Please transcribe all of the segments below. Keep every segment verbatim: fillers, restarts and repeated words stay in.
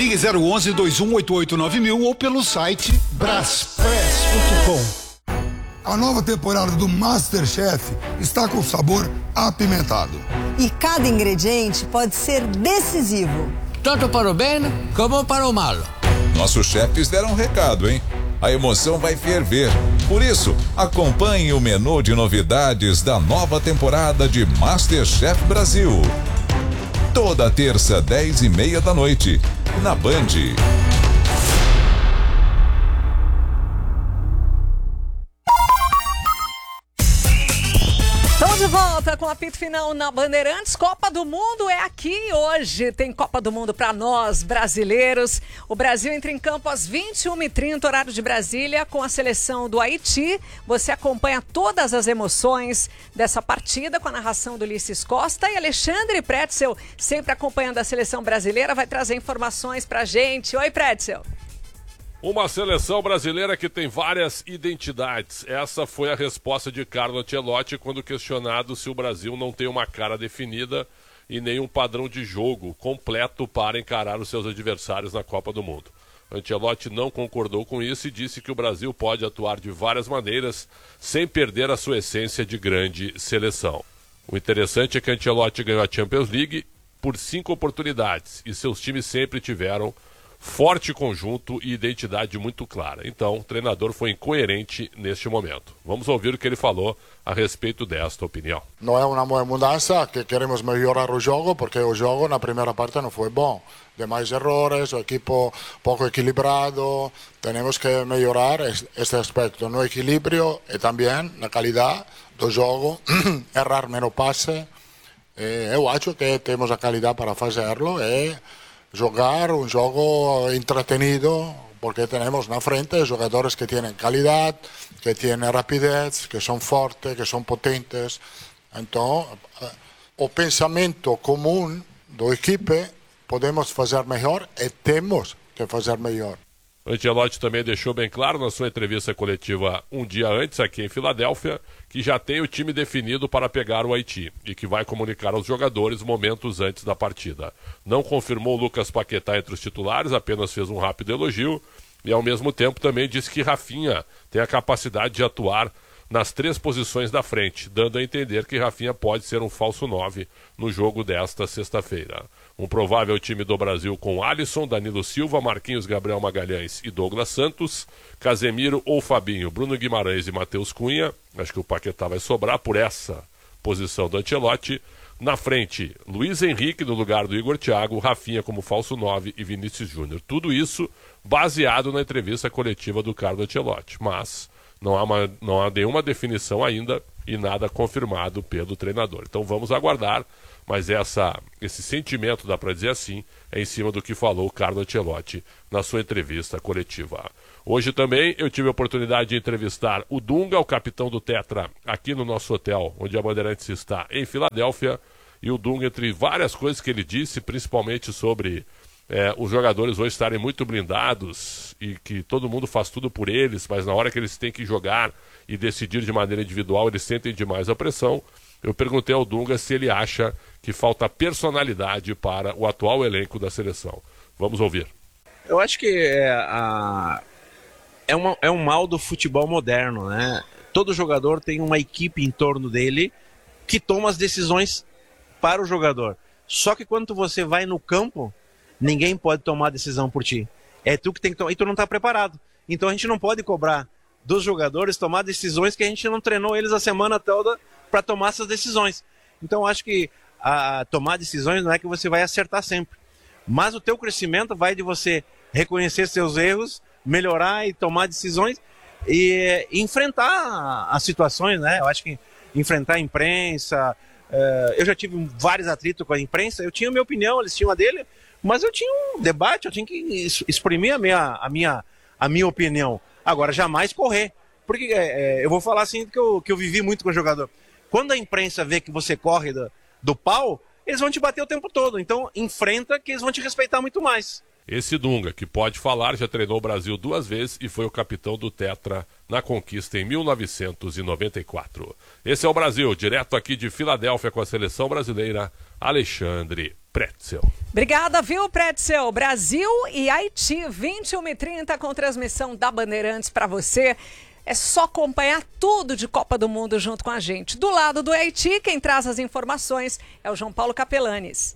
Ligue zero onze, dois um oito oito nove mil ou pelo site braspress ponto com. A nova temporada do MasterChef está com sabor apimentado. E cada ingrediente pode ser decisivo. Tanto para o bem como para o mal. Nossos chefes deram um recado, hein? A emoção vai ferver. Por isso, acompanhe o menu de novidades da nova temporada de MasterChef Brasil. Toda terça, dez e meia da noite, na Band. Estamos de volta com o apito final na Bandeirantes. Copa do Mundo é aqui hoje. Tem Copa do Mundo para nós, brasileiros. O Brasil entra em campo às vinte e uma e trinta, horário de Brasília, com a seleção do Haiti. Você acompanha todas as emoções dessa partida com a narração do Ulisses Costa. E Alexandre Pretzel, sempre acompanhando a seleção brasileira, vai trazer informações pra gente. Oi, Pretzel. Uma seleção brasileira que tem várias identidades. Essa foi a resposta de Carlo Ancelotti quando questionado se o Brasil não tem uma cara definida e nenhum padrão de jogo completo para encarar os seus adversários na Copa do Mundo. Ancelotti não concordou com isso e disse que o Brasil pode atuar de várias maneiras sem perder a sua essência de grande seleção. O interessante é que Ancelotti ganhou a Champions League por cinco oportunidades e seus times sempre tiveram forte conjunto e identidade muito clara. Então, o treinador foi incoerente neste momento. Vamos ouvir o que ele falou a respeito desta opinião. Não é uma boa mudança, que queremos melhorar o jogo, porque o jogo na primeira parte não foi bom. Demais errores, o equipo pouco equilibrado. Temos que melhorar este aspecto no equilíbrio e também na qualidade do jogo, errar menos passe. Eu acho que temos a qualidade para fazê-lo e jogar um jogo entretenido, porque temos na frente jogadores que têm qualidade, que têm rapidez, que são fortes, que são potentes. Então, o pensamento comum da equipe, podemos fazer melhor e temos que fazer melhor. Ancelotti também deixou bem claro na sua entrevista coletiva um dia antes, aqui em Filadélfia, que já tem o time definido para pegar o Haiti e que vai comunicar aos jogadores momentos antes da partida. Não confirmou Lucas Paquetá entre os titulares, apenas fez um rápido elogio e ao mesmo tempo também disse que Rafinha tem a capacidade de atuar nas três posições da frente, dando a entender que Rafinha pode ser um falso nove no jogo desta sexta-feira. Um provável time do Brasil com Alisson, Danilo Silva, Marquinhos, Gabriel Magalhães e Douglas Santos, Casemiro ou Fabinho, Bruno Guimarães e Matheus Cunha. Acho que o Paquetá vai sobrar por essa posição do Ancelotti. Na frente, Luiz Henrique no lugar do Igor Thiago, Rafinha como falso nove e Vinícius Júnior. Tudo isso baseado na entrevista coletiva do Carlo Ancelotti. Mas não há, uma, não há nenhuma definição ainda e nada confirmado pelo treinador. Então vamos aguardar. Mas essa, esse sentimento, dá para dizer assim, é em cima do que falou o Carlo Ancelotti na sua entrevista coletiva. Hoje também eu tive a oportunidade de entrevistar o Dunga, o capitão do Tetra, aqui no nosso hotel, onde a Bandeirantes está, em Filadélfia. E o Dunga, entre várias coisas que ele disse, principalmente sobre é, os jogadores hoje estarem muito blindados e que todo mundo faz tudo por eles, mas na hora que eles têm que jogar e decidir de maneira individual, eles sentem demais a pressão. Eu perguntei ao Dunga se ele acha que falta personalidade para o atual elenco da seleção. Vamos ouvir. Eu acho que é, a... é, uma, é um mal do futebol moderno, né? Todo jogador tem uma equipe em torno dele que toma as decisões para o jogador. Só que quando você vai no campo, ninguém pode tomar a decisão por ti. É tu que tem que tomar, e tu não está preparado. Então a gente não pode cobrar dos jogadores tomar decisões que a gente não treinou eles a semana toda para tomar essas decisões. Então acho que a tomar decisões não é que você vai acertar sempre, mas o teu crescimento vai de você reconhecer seus erros, melhorar e tomar decisões e, e enfrentar as situações, né? Eu acho que enfrentar a imprensa, uh, eu já tive vários atritos com a imprensa, eu tinha a minha opinião, eles tinham a dele, mas eu tinha um debate, eu tinha que exprimir a minha, a minha, a minha opinião. Agora, jamais correr, porque é, eu vou falar assim que eu, que eu vivi muito com o jogador. Quando a imprensa vê que você corre do, do pau, eles vão te bater o tempo todo. Então, enfrenta que eles vão te respeitar muito mais. Esse Dunga, que pode falar, já treinou o Brasil duas vezes e foi o capitão do Tetra na conquista em mil novecentos e noventa e quatro. Esse é o Brasil, direto aqui de Filadélfia com a seleção brasileira, Alexandre Pretzel. Obrigada, viu, Pretzel? Brasil e Haiti, vinte e uma e trinta, com transmissão da Bandeirantes para você. É só acompanhar tudo de Copa do Mundo junto com a gente. Do lado do Haiti, quem traz as informações é o João Paulo Capelanes.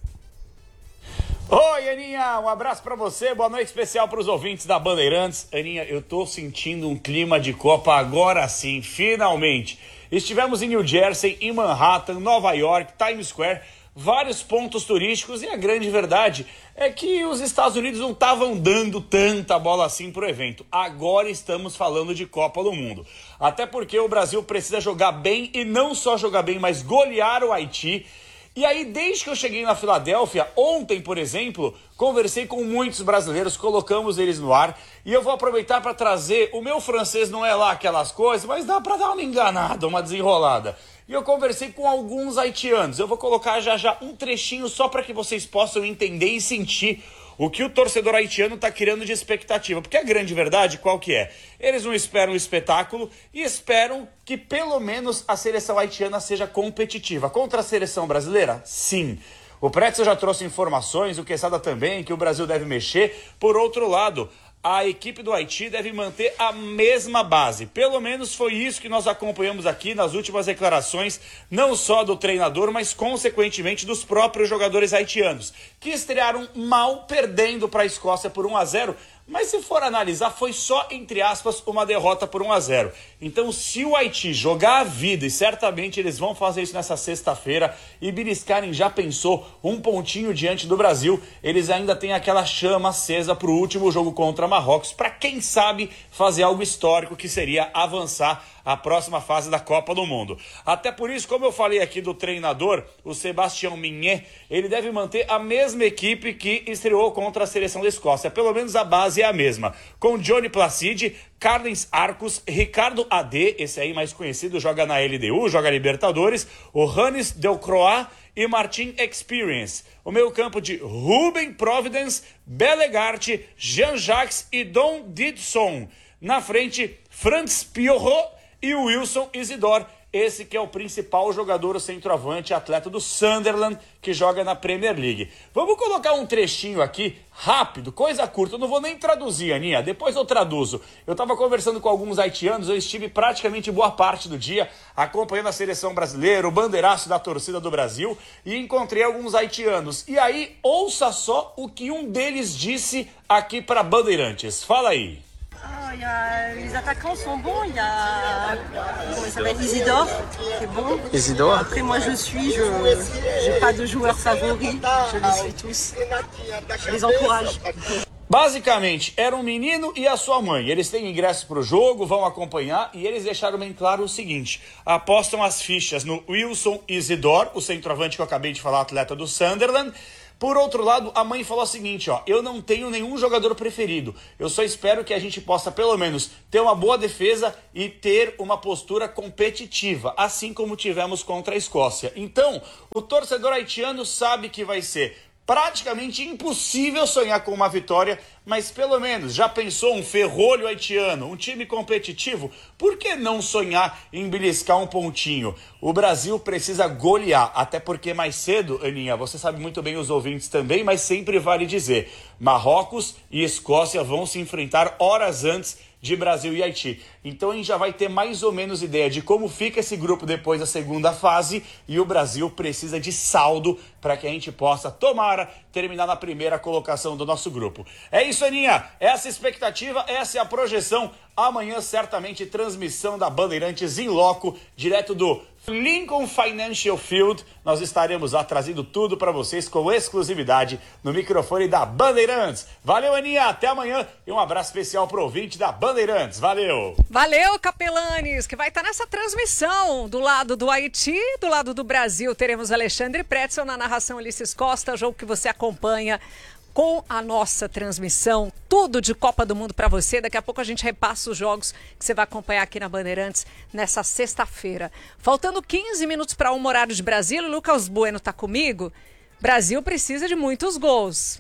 Oi, Aninha, um abraço pra você, boa noite especial pros ouvintes da Bandeirantes. Aninha, eu tô sentindo um clima de Copa agora sim, finalmente. Estivemos em New Jersey, em Manhattan, Nova York, Times Square, vários pontos turísticos, e a grande verdade é que os Estados Unidos não estavam dando tanta bola assim pro evento. Agora estamos falando de Copa do Mundo. Até porque o Brasil precisa jogar bem, e não só jogar bem, mas golear o Haiti. E aí, desde que eu cheguei na Filadélfia, ontem, por exemplo, conversei com muitos brasileiros, colocamos eles no ar, e eu vou aproveitar para trazer, o meu francês não é lá aquelas coisas, mas dá para dar uma enganada, uma desenrolada. E eu conversei com alguns haitianos, eu vou colocar já já um trechinho só para que vocês possam entender e sentir o que o torcedor haitiano está criando de expectativa. Porque a grande verdade, qual que é? Eles não esperam um espetáculo e esperam que pelo menos a seleção haitiana seja competitiva. Contra a seleção brasileira? Sim. O Pretzel já trouxe informações, o Quesada também, que o Brasil deve mexer. Por outro lado, a equipe do Haiti deve manter a mesma base. Pelo menos foi isso que nós acompanhamos aqui nas últimas declarações, não só do treinador, mas consequentemente dos próprios jogadores haitianos, que estrearam mal, perdendo para a Escócia por um a zero, mas se for analisar, foi só, entre aspas, uma derrota por um a zero. Então, se o Haiti jogar a vida, e certamente eles vão fazer isso nessa sexta-feira, e beliscarem, já pensou, um pontinho diante do Brasil, eles ainda têm aquela chama acesa para o último jogo contra Marrocos, para quem sabe fazer algo histórico, que seria avançar a próxima fase da Copa do Mundo. Até por isso, como eu falei aqui do treinador, o Sébastien Mignet, ele deve manter a mesma equipe que estreou contra a seleção da Escócia. Pelo menos a base é a mesma. Com Johnny Placide, Carles Arcos, Ricardo A D, esse aí mais conhecido, joga na L D U, joga Libertadores, o Hannes Delcroix e Martin Experience. O meio campo de Ruben Providence, Bellegarde, Jean-Jacques e Don Didson. Na frente, Franz Piorot e o Wilson Isidore, esse que é o principal jogador, o centroavante, atleta do Sunderland, que joga na Premier League. Vamos colocar um trechinho aqui, rápido, coisa curta, eu não vou nem traduzir, Aninha, depois eu traduzo. Eu estava conversando com alguns haitianos, eu estive praticamente boa parte do dia acompanhando a seleção brasileira, o bandeiraço da torcida do Brasil, e encontrei alguns haitianos. E aí, ouça só o que um deles disse aqui para Bandeirantes. Fala aí. Oh, y a, les attaquants sont bons, il y a, comment il s'appelle, Isidore, qui est bon. Isidore. Après moi je suis, je n'ai pas de joueur favori, je les suis tous, je les encourage. Basicamente, era um menino e a sua mãe. Eles têm ingresso para o jogo, vão acompanhar, e eles deixaram bem claro o seguinte: apostam as fichas no Wilson Isidore, o centroavante que eu acabei de falar, atleta do Sunderland. Por outro lado, a mãe falou o seguinte, ó, eu não tenho nenhum jogador preferido, eu só espero que a gente possa pelo menos ter uma boa defesa e ter uma postura competitiva, assim como tivemos contra a Escócia. Então, o torcedor haitiano sabe que vai ser praticamente impossível sonhar com uma vitória, mas pelo menos já pensou um ferrolho haitiano, um time competitivo? Por que não sonhar em beliscar um pontinho? O Brasil precisa golear, até porque mais cedo, Aninha, você sabe muito bem, os ouvintes também, mas sempre vale dizer, Marrocos e Escócia vão se enfrentar horas antes de Brasil e Haiti. Então a gente já vai ter mais ou menos ideia de como fica esse grupo depois da segunda fase, e o Brasil precisa de saldo para que a gente possa, tomara, terminar na primeira colocação do nosso grupo. É isso, Aninha. Essa expectativa, essa é a projeção. Amanhã, certamente, transmissão da Bandeirantes em loco, direto do Lincoln Financial Field. Nós estaremos lá trazendo tudo para vocês com exclusividade no microfone da Bandeirantes. Valeu, Aninha, até amanhã, e um abraço especial pro ouvinte da Bandeirantes. Valeu! Valeu, Capelanes, que vai estar nessa transmissão do lado do Haiti, do lado do Brasil. Teremos Alexandre Pretzel na narração, Ulisses Costa, jogo que você acompanha com a nossa transmissão, tudo de Copa do Mundo para você. Daqui a pouco a gente repassa os jogos que você vai acompanhar aqui na Bandeirantes nessa sexta-feira. Faltando quinze minutos para um horário de Brasília, o Lucas Bueno está comigo. Brasil precisa de muitos gols.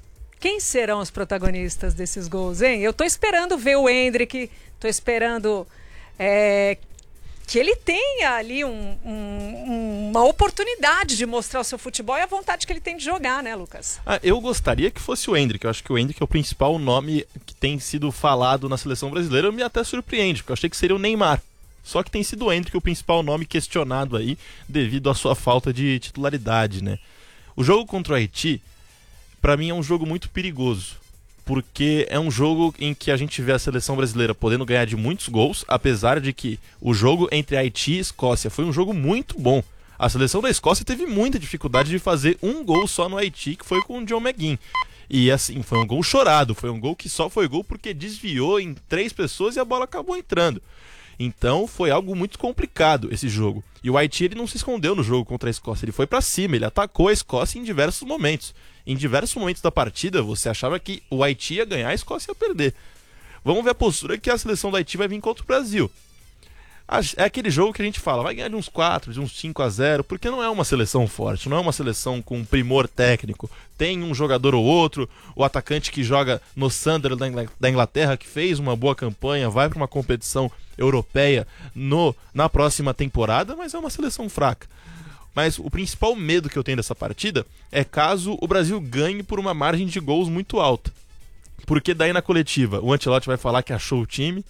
Quem serão os protagonistas desses gols, hein? Eu tô esperando ver o Endrick, tô esperando é, que ele tenha ali um, um, uma oportunidade de mostrar o seu futebol e a vontade que ele tem de jogar, né, Lucas? Ah, eu gostaria que fosse o Endrick. Eu acho que o Endrick é o principal nome que tem sido falado na seleção brasileira. Me até surpreende, porque eu achei que seria o Neymar. Só que tem sido o Endrick o principal nome questionado aí devido à sua falta de titularidade, né? O jogo contra o Haiti, pra mim, é um jogo muito perigoso, porque é um jogo em que a gente vê a seleção brasileira podendo ganhar de muitos gols, apesar de que o jogo entre Haiti e Escócia foi um jogo muito bom. A seleção da Escócia teve muita dificuldade de fazer um gol só no Haiti, que foi com o John McGinn. E assim, foi um gol chorado, foi um gol que só foi gol porque desviou em três pessoas e a bola acabou entrando. Então foi algo muito complicado esse jogo. E o Haiti, ele não se escondeu no jogo contra a Escócia, ele foi pra cima, ele atacou a Escócia em diversos momentos. Em diversos momentos da partida, você achava que o Haiti ia ganhar, a Escócia ia perder. Vamos ver a postura que a seleção do Haiti vai vir contra o Brasil. É aquele jogo que a gente fala, vai ganhar de uns quatro, de uns cinco a zero, porque não é uma seleção forte, não é uma seleção com primor técnico. Tem um jogador ou outro, o atacante que joga no Sunderland da Inglaterra, que fez uma boa campanha, vai para uma competição europeia no, na próxima temporada, mas é uma seleção fraca. Mas o principal medo que eu tenho dessa partida é caso o Brasil ganhe por uma margem de gols muito alta. Porque daí na coletiva o Ancelotti vai falar que achou o time,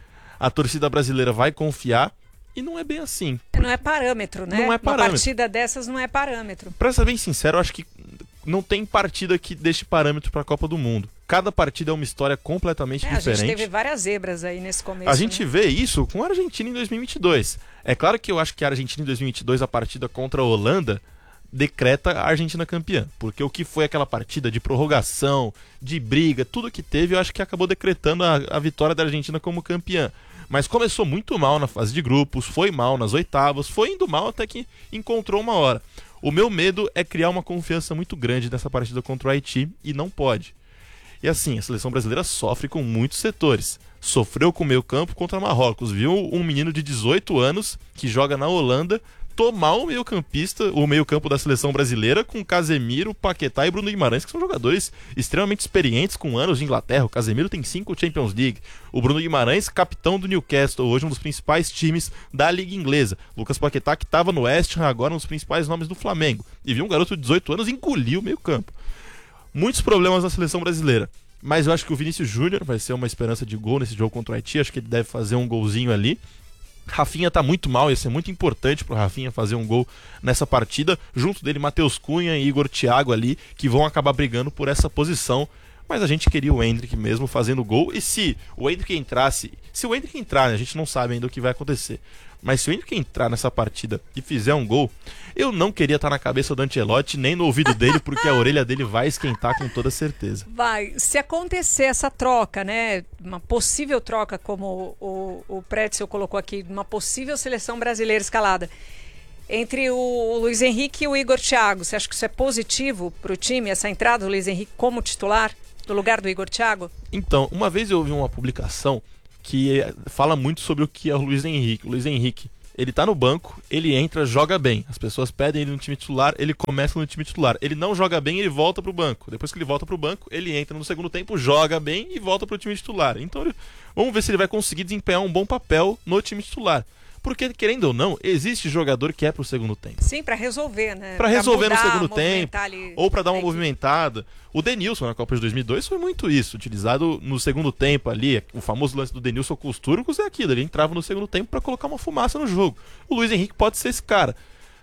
a torcida brasileira vai confiar e não é bem assim. Não é parâmetro, né? Não é parâmetro. Uma partida dessas não é parâmetro. Pra ser bem sincero, eu acho que não tem partida que deixe parâmetro pra Copa do Mundo. Cada partida é uma história completamente é, diferente. A gente teve várias zebras aí nesse começo. A gente né? vê isso com a Argentina em dois mil e vinte e dois. É claro que eu acho que a Argentina em dois mil e vinte e dois, a partida contra a Holanda, decreta a Argentina campeã. Porque o que foi aquela partida de prorrogação, de briga, tudo que teve, eu acho que acabou decretando a, a vitória da Argentina como campeã. Mas começou muito mal na fase de grupos, foi mal nas oitavas, foi indo mal até que encontrou uma hora. O meu medo é criar uma confiança muito grande nessa partida contra o Haiti e não pode. E assim, a seleção brasileira sofre com muitos setores. Sofreu com o meio campo contra Marrocos. Viu um menino de dezoito anos que joga na Holanda tomar o meio campista, o meio campo da seleção brasileira com Casemiro, Paquetá e Bruno Guimarães, que são jogadores extremamente experientes com anos de Inglaterra. O Casemiro tem cinco Champions League. O Bruno Guimarães, capitão do Newcastle, hoje um dos principais times da Liga Inglesa. Lucas Paquetá, que estava no West Ham, agora um dos principais nomes do Flamengo. E viu um garoto de dezoito anos engolir o meio campo. Muitos problemas na seleção brasileira. Mas eu acho que o Vinícius Júnior vai ser uma esperança de gol nesse jogo contra o Haiti. Acho que ele deve fazer um golzinho ali. Rafinha tá muito mal, ia ser muito importante pro Rafinha fazer um gol nessa partida. Junto dele, Matheus Cunha e Igor Thiago ali, que vão acabar brigando por essa posição. Mas a gente queria o Endrick mesmo fazendo gol. E se o Endrick entrasse... Se o Endrick entrar, né, a gente não sabe ainda o que vai acontecer. Mas se o Endrick entrar nessa partida e fizer um gol, eu não queria estar na cabeça do Ancelotti, nem no ouvido dele, porque a orelha dele vai esquentar com toda certeza. Vai. Se acontecer essa troca, né? Uma possível troca, como o, o Pretzel colocou aqui, uma possível seleção brasileira escalada entre o Luiz Henrique e o Igor Thiago, você acha que isso é positivo para o time, essa entrada do Luiz Henrique como titular, no lugar do Igor Thiago? Então, uma vez eu ouvi uma publicação que fala muito sobre o que é o Luiz Henrique. O Luiz Henrique, ele tá no banco, ele entra, joga bem. As pessoas pedem ele no time titular, ele começa no time titular. Ele não joga bem, ele volta pro banco. Depois que ele volta pro banco, ele entra no segundo tempo, joga bem e volta pro time titular. Então, ele... vamos ver se ele vai conseguir desempenhar um bom papel no time titular. Porque, querendo ou não, existe jogador que é pro segundo tempo. Sim, pra resolver, né? Pra resolver mudar, no segundo tempo, ali... ou pra dar uma movimentada. O Denilson, na Copa de dois mil e dois, foi muito isso. Utilizado no segundo tempo ali. O famoso lance do Denilson com os turcos é aquilo. Ele entrava no segundo tempo pra colocar uma fumaça no jogo. O Luiz Henrique pode ser esse cara.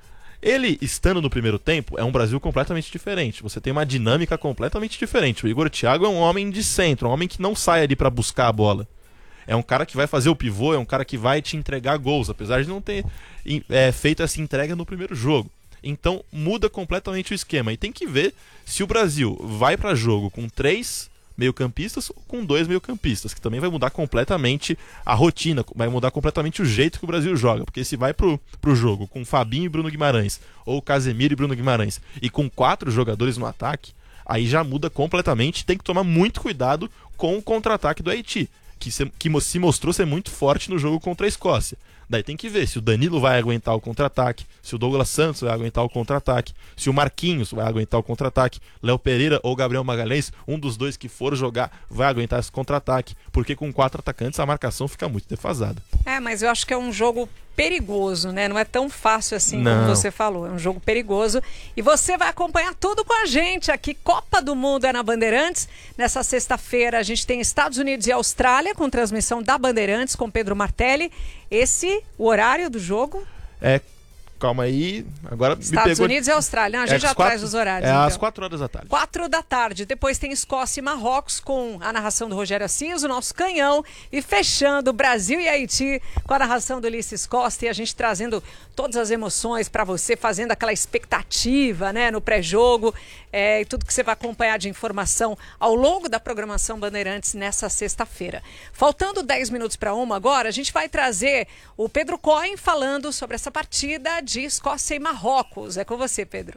Ele, estando no primeiro tempo, é um Brasil completamente diferente. Você tem uma dinâmica completamente diferente. O Igor Thiago é um homem de centro, um homem que não sai ali pra buscar a bola. É um cara que vai fazer o pivô, é um cara que vai te entregar gols, apesar de não ter é, feito essa entrega no primeiro jogo. Então muda completamente o esquema. E tem que ver se o Brasil vai para jogo com três meio-campistas ou com dois meio-campistas, que também vai mudar completamente a rotina, vai mudar completamente o jeito que o Brasil joga. Porque se vai pro, pro jogo com Fabinho e Bruno Guimarães, ou Casemiro e Bruno Guimarães, e com quatro jogadores no ataque, aí já muda completamente. Tem que tomar muito cuidado com o contra-ataque do Haiti, que se, que se mostrou ser muito forte no jogo contra a Escócia. Daí tem que ver se o Danilo vai aguentar o contra-ataque, se o Douglas Santos vai aguentar o contra-ataque, se o Marquinhos vai aguentar o contra-ataque, Léo Pereira ou Gabriel Magalhães, um dos dois que for jogar vai aguentar esse contra-ataque, porque com quatro atacantes a marcação fica muito defasada. É, mas eu acho que é um jogo perigoso, né? Não é tão fácil assim Não. como você falou. É um jogo perigoso. E você vai acompanhar tudo com a gente aqui. Copa do Mundo é na Bandeirantes. Nessa sexta-feira a gente tem Estados Unidos e Austrália com transmissão da Bandeirantes com Pedro Martelli. Esse, o horário do jogo? É, calma aí, agora Estados me pegou... Unidos e Austrália. Não, a gente é já quatro... traz os horários. É então. às quatro horas da tarde. Quatro da tarde. Depois tem Escócia e Marrocos com a narração do Rogério Assis, o nosso canhão. E fechando Brasil e Haiti com a narração do Ulisses Costa. E a gente trazendo todas as emoções para você, fazendo aquela expectativa, né, no pré-jogo. É, e tudo que você vai acompanhar de informação ao longo da programação Bandeirantes nessa sexta-feira. Faltando dez minutos para uma agora, a gente vai trazer o Pedro Cohen falando sobre essa partida de Escócia e Marrocos. É com você, Pedro.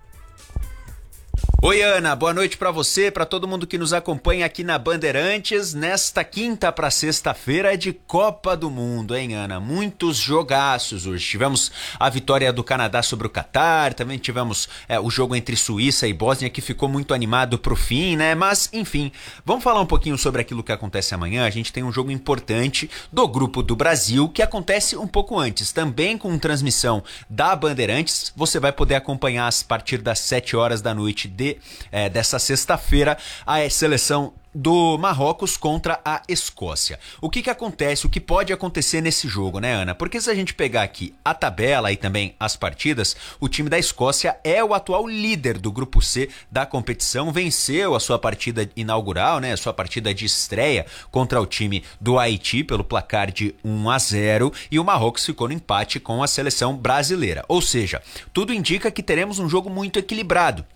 Oi, Ana, boa noite para você, para todo mundo que nos acompanha aqui na Bandeirantes. Nesta quinta para sexta-feira é de Copa do Mundo, hein, Ana? Muitos jogaços hoje. Tivemos a vitória do Canadá sobre o Catar, também tivemos é, o jogo entre Suíça e Bósnia, que ficou muito animado pro fim, né? Mas, enfim, vamos falar um pouquinho sobre aquilo que acontece amanhã. A gente tem um jogo importante do Grupo do Brasil, que acontece um pouco antes, também com transmissão da Bandeirantes. Você vai poder acompanhar a partir das sete horas da noite de É, dessa sexta-feira a seleção do Marrocos contra a Escócia. O que que acontece, o que pode acontecer nesse jogo, né, Ana? Porque se a gente pegar aqui a tabela e também as partidas, o time da Escócia é o atual líder do grupo C da competição, venceu a sua partida inaugural, né, a sua partida de estreia contra o time do Haiti pelo placar de um a zero, e o Marrocos ficou no empate com a seleção brasileira. Ou seja, tudo indica que teremos um jogo muito equilibrado.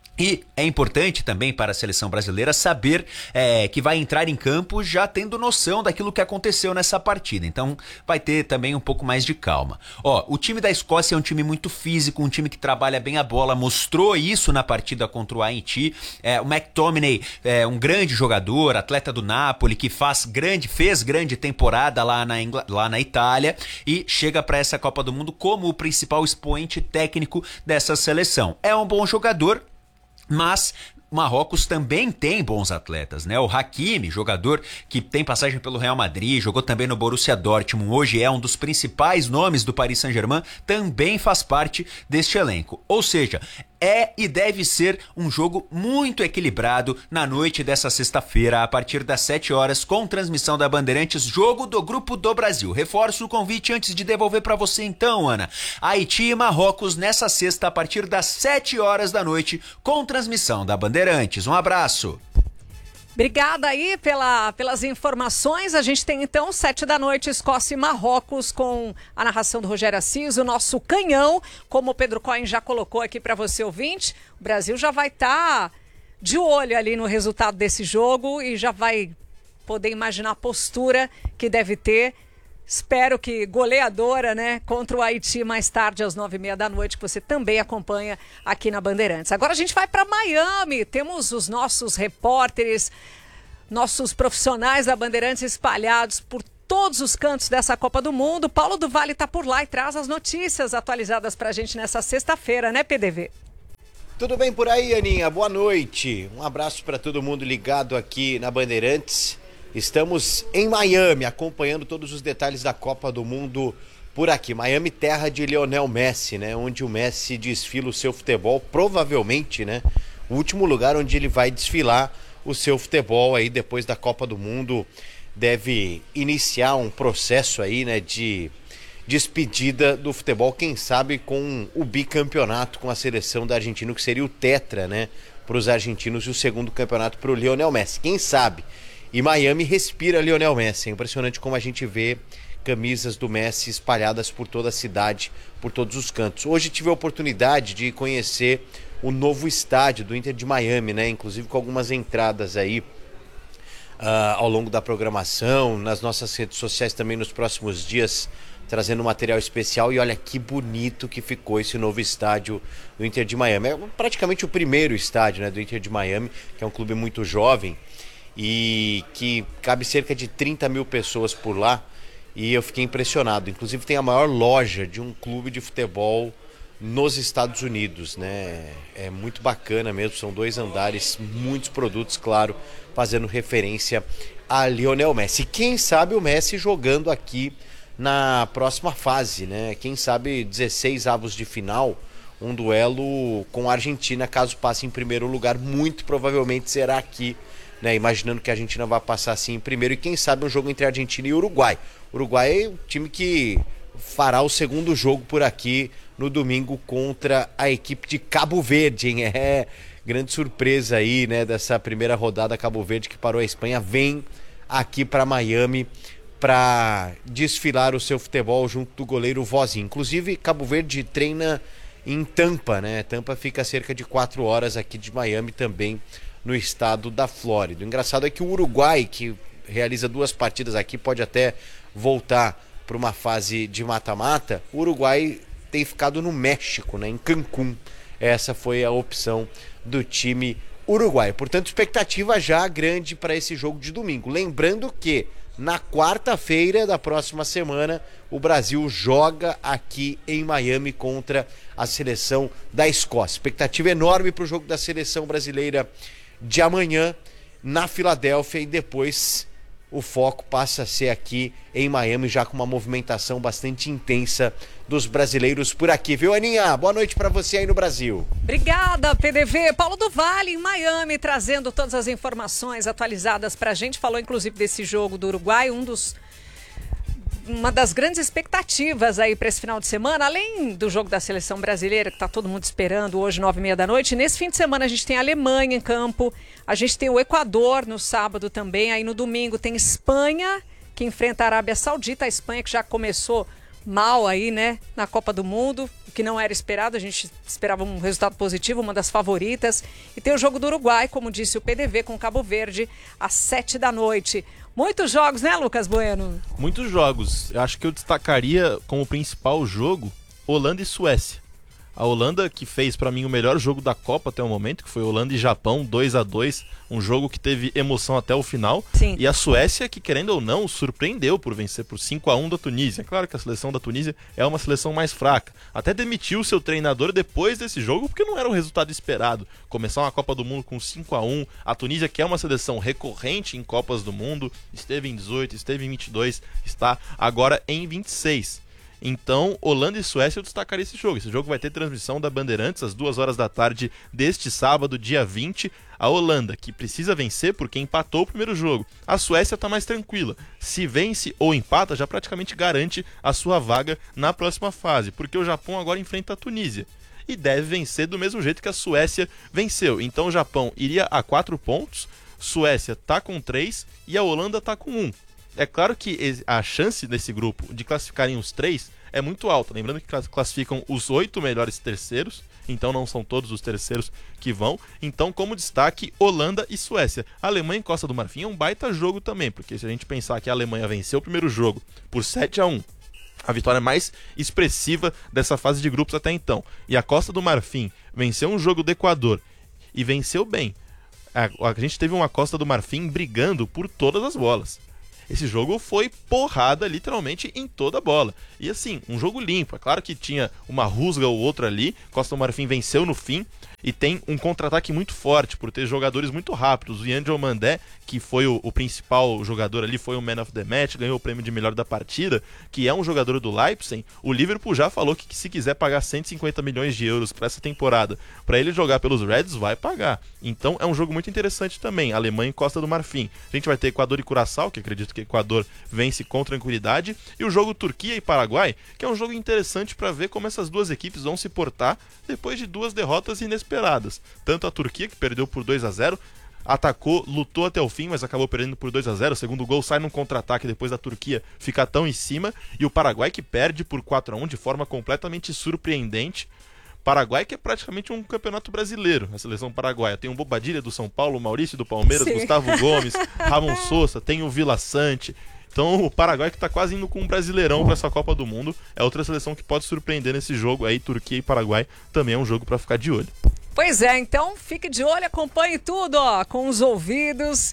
E é importante também para a seleção brasileira saber é, que vai entrar em campo já tendo noção daquilo que aconteceu nessa partida. Então vai ter também um pouco mais de calma. Ó, o time da Escócia é um time muito físico, um time que trabalha bem a bola, mostrou isso na partida contra o Haiti. É, o McTominay é um grande jogador, atleta do Napoli, que faz grande, fez grande temporada lá na, Ingl... lá na Itália e chega para essa Copa do Mundo como o principal expoente técnico dessa seleção. É um bom jogador, mas Marrocos também tem bons atletas, né? O Hakimi, jogador que tem passagem pelo Real Madrid, jogou também no Borussia Dortmund, hoje é um dos principais nomes do Paris Saint-Germain, também faz parte deste elenco. Ou seja, é e deve ser um jogo muito equilibrado na noite dessa sexta-feira, a partir das sete horas, com transmissão da Bandeirantes, jogo do Grupo do Brasil. Reforço o convite antes de devolver para você então, Ana. Haiti e Marrocos nessa sexta, a partir das sete horas da noite, com transmissão da Bandeirantes. Um abraço. Obrigada aí pela, pelas informações. A gente tem então sete da noite, Escócia e Marrocos, com a narração do Rogério Assis, o nosso canhão, como o Pedro Cohen já colocou aqui para você ouvinte. O Brasil já vai estar tá de olho ali no resultado desse jogo e já vai poder imaginar a postura que deve ter. Espero que goleadora, né, contra o Haiti mais tarde às nove e meia da noite, que você também acompanha aqui na Bandeirantes. Agora a gente vai para Miami, temos os nossos repórteres, nossos profissionais da Bandeirantes espalhados por todos os cantos dessa Copa do Mundo. Paulo do Vale está por lá e traz as notícias atualizadas para a gente nessa sexta-feira, né, P D V? Tudo bem por aí, Aninha? Boa noite. Um abraço para todo mundo ligado aqui na Bandeirantes. Estamos em Miami, acompanhando todos os detalhes da Copa do Mundo por aqui. Miami, terra de Lionel Messi, né? Onde o Messi desfila o seu futebol, provavelmente, né? O último lugar onde ele vai desfilar o seu futebol aí depois da Copa do Mundo. Deve iniciar um processo aí, né? De despedida do futebol, quem sabe com o bicampeonato com a seleção da Argentina, que seria o tetra, né? Para os argentinos, e o segundo campeonato para o Lionel Messi. Quem sabe? E Miami respira Lionel Messi. É impressionante como a gente vê camisas do Messi espalhadas por toda a cidade, por todos os cantos. Hoje tive a oportunidade de conhecer o novo estádio do Inter de Miami, né? Inclusive com algumas entradas aí uh, ao longo da programação, nas nossas redes sociais também nos próximos dias, trazendo material especial. E olha que bonito que ficou esse novo estádio do Inter de Miami. É praticamente o primeiro estádio, né, do Inter de Miami, que é um clube muito jovem e que cabe cerca de trinta mil pessoas por lá. e eu fiquei impressionado. Inclusive tem a maior loja de um clube de futebol nos Estados Unidos, né? É muito bacana mesmo, são dois andares, muitos produtos, claro, fazendo referência a Lionel Messi. Quem sabe o Messi jogando aqui na próxima fase, né? Quem sabe dezesseis avos de final, um duelo com a Argentina, caso passe em primeiro lugar, muito provavelmente será aqui, né? Imaginando que a Argentina vai passar assim em primeiro, e quem sabe um jogo entre Argentina e Uruguai. Uruguai é o time que fará o segundo jogo por aqui no domingo contra a equipe de Cabo Verde, hein? É grande surpresa aí, né, dessa primeira rodada. Cabo Verde, que parou a Espanha, vem aqui para Miami para desfilar o seu futebol junto do goleiro Vozinho. Inclusive, Cabo Verde treina em Tampa, né? Tampa fica a cerca de quatro horas aqui de Miami, também no estado da Flórida. O engraçado é que o Uruguai, que realiza duas partidas aqui, pode até voltar para uma fase de mata-mata. O Uruguai tem ficado no México, né, em Cancún. Essa foi a opção do time uruguaio. Portanto, expectativa já grande para esse jogo de domingo. Lembrando que na quarta-feira da próxima semana o Brasil joga aqui em Miami contra a seleção da Escócia. Expectativa enorme para o jogo da seleção brasileira de amanhã na Filadélfia, e depois o foco passa a ser aqui em Miami, já com uma movimentação bastante intensa dos brasileiros por aqui, viu, Aninha? Boa noite para você aí no Brasil. Obrigada, P D V. Paulo do Vale, em Miami, trazendo todas as informações atualizadas pra gente. Falou, inclusive, desse jogo do Uruguai, um dos... uma das grandes expectativas aí para esse final de semana, além do jogo da seleção brasileira, que está todo mundo esperando hoje, nove e meia da noite. Nesse fim de semana a gente tem a Alemanha em campo, a gente tem o Equador no sábado também, aí no domingo tem Espanha, que enfrenta a Arábia Saudita, a Espanha que já começou mal aí, né, na Copa do Mundo, o que não era esperado, a gente esperava um resultado positivo, uma das favoritas. E tem o jogo do Uruguai, como disse o P D V, com Cabo Verde, às sete da noite. Muitos jogos, né, Lucas Bueno? Muitos jogos. Eu acho que eu destacaria como principal jogo Holanda e Suécia. A Holanda, que fez para mim o melhor jogo da Copa até o momento, que foi Holanda e Japão, dois a dois, um jogo que teve emoção até o final. Sim. E a Suécia, que querendo ou não, surpreendeu por vencer por cinco a um da Tunísia. É claro que a seleção da Tunísia é uma seleção mais fraca. Até demitiu o seu treinador depois desse jogo, porque não era o resultado esperado. Começar uma Copa do Mundo com cinco a um, a Tunísia, que é uma seleção recorrente em Copas do Mundo, esteve em dezoito, esteve em vinte e dois, está agora em vinte e seis. Então, Holanda e Suécia, eu destacaria esse jogo. Esse jogo vai ter transmissão da Bandeirantes às duas horas da tarde deste sábado, dia vinte. A Holanda, que precisa vencer porque empatou o primeiro jogo. A Suécia está mais tranquila. Se vence ou empata, já praticamente garante a sua vaga na próxima fase, porque o Japão agora enfrenta a Tunísia e deve vencer do mesmo jeito que a Suécia venceu. Então o Japão iria a quatro pontos, Suécia está com três e a Holanda está com um. É claro que a chance desse grupo de classificarem os três é muito alta. Lembrando que classificam os oito melhores terceiros, então não são todos os terceiros que vão. Então, como destaque, Holanda e Suécia. A Alemanha e Costa do Marfim é um baita jogo também, porque se a gente pensar que a Alemanha venceu o primeiro jogo por sete a um, a vitória mais expressiva dessa fase de grupos até então, e a Costa do Marfim venceu um jogo do Equador e venceu bem. A, a gente teve uma Costa do Marfim brigando por todas as bolas. Esse jogo foi porrada literalmente em toda a bola. E assim, um jogo limpo. É claro que tinha uma rusga ou outra ali. Costa do Marfim venceu no fim. E tem um contra-ataque muito forte, por ter jogadores muito rápidos. O Yan Diomandé, que foi o, o principal jogador ali, foi o Man of the Match, ganhou o prêmio de melhor da partida, que é um jogador do Leipzig. O Liverpool já falou que, que se quiser pagar cento e cinquenta milhões de euros para essa temporada, para ele jogar pelos Reds, vai pagar. Então é um jogo muito interessante também, Alemanha e Costa do Marfim. A gente vai ter Equador e Curaçao, que acredito que Equador vence com tranquilidade, e o jogo Turquia e Paraguai, que é um jogo interessante para ver como essas duas equipes vão se portar depois de duas derrotas inesperadas. Tanto a Turquia, que perdeu por dois a zero, atacou, lutou até o fim, mas acabou perdendo por dois a zero. O segundo gol sai num contra-ataque depois da Turquia ficar tão em cima. E o Paraguai, que perde por quatro a um de forma completamente surpreendente. Paraguai, que é praticamente um campeonato brasileiro, a seleção paraguaia. Tem o Bobadilha do São Paulo, o Maurício do Palmeiras, Sim. Gustavo Gomes, Ramon Sousa, tem o Vila Sante. Então o Paraguai, que está quase indo com um brasileirão para essa Copa do Mundo, é outra seleção que pode surpreender nesse jogo aí. Turquia e Paraguai também é um jogo para ficar de olho. Pois é, então fique de olho, acompanhe tudo, ó, com os ouvidos.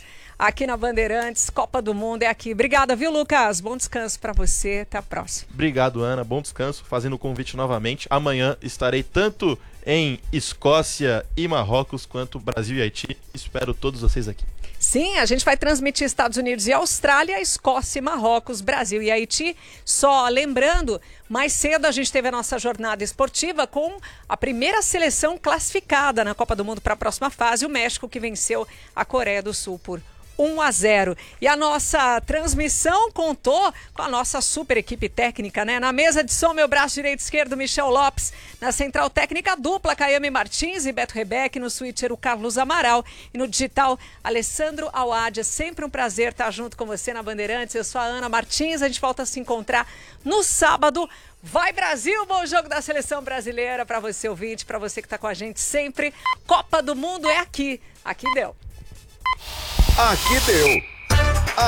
aqui na Bandeirantes. Copa do Mundo é aqui. Obrigada, viu, Lucas? Bom descanso para você. Até a próxima. Obrigado, Ana. Bom descanso. Fazendo o convite novamente. Amanhã estarei tanto em Escócia e Marrocos quanto Brasil e Haiti. Espero todos vocês aqui. Sim, a gente vai transmitir Estados Unidos e Austrália, Escócia e Marrocos, Brasil e Haiti. Só lembrando, mais cedo a gente teve a nossa jornada esportiva com a primeira seleção classificada na Copa do Mundo para a próxima fase, o México, que venceu a Coreia do Sul por um a zero. E a nossa transmissão contou com a nossa super equipe técnica, né? Na mesa de som, meu braço direito e esquerdo, Michel Lopes. Na central técnica, dupla, Caiame Martins e Beto Rebeck. No switcher, o Carlos Amaral. E no digital, Alessandro Awad. É sempre um prazer estar junto com você na Bandeirantes. Eu sou a Ana Martins. A gente volta a se encontrar no sábado. Vai Brasil, bom jogo da seleção brasileira para você ouvinte, para você que está com a gente sempre. Copa do Mundo é aqui. Aqui deu. Aqui deu.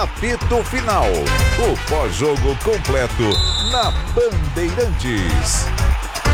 Apito final. O pós-jogo completo na Bandeirantes.